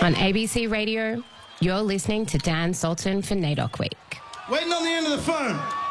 On ABC Radio, you're listening to Dan Sultan for NAIDOC Week. Waiting on the end of the phone.